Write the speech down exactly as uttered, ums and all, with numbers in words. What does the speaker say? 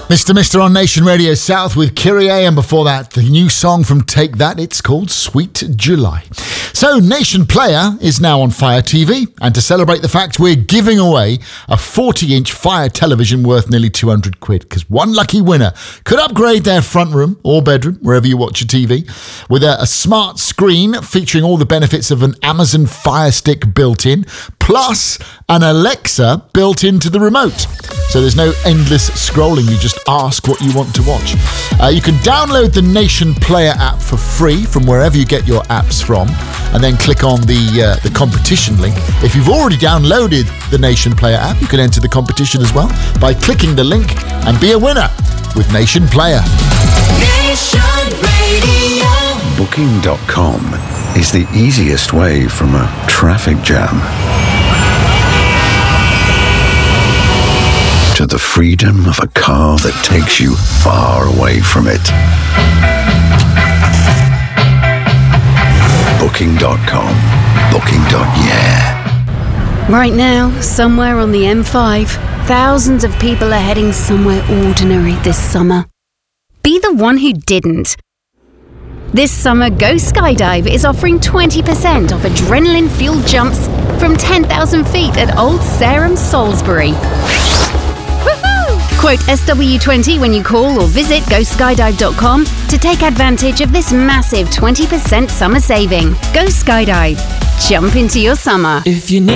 Mister Mister on Nation Radio South with Kyrie, and before that, the new song from Take That. It's called Sweet July. So, Nation Player is now on Fire T V, and to celebrate the fact we're giving away a forty-inch Fire television worth nearly two hundred quid, because one lucky winner could upgrade their front room or bedroom, wherever you watch your T V, with a, a smart screen featuring all the benefits of an Amazon Fire Stick built in, plus an Alexa built into the remote. So there's no endless scrolling, you just ask what you want to watch. Uh, you can download the Nation Player app for free from wherever you get your apps from, and then click on the uh, the competition link. If you've already downloaded the Nation Player app, you can enter the competition as well by clicking the link and be a winner with Nation Player. Nation Radio. Booking dot com is the easiest way from a traffic jam to the freedom of a car that takes you far away from it. Booking dot com. Booking. Yeah. Right now, somewhere on the M five, thousands of people are heading somewhere ordinary this summer. Be the one who didn't. This summer, Go Skydive is offering twenty percent off adrenaline-fueled jumps from ten thousand feet at Old Sarum, Salisbury. Quote S W twenty when you call or visit go skydive dot com to take advantage of this massive twenty percent summer saving. Go Skydive. Jump into your summer. If you need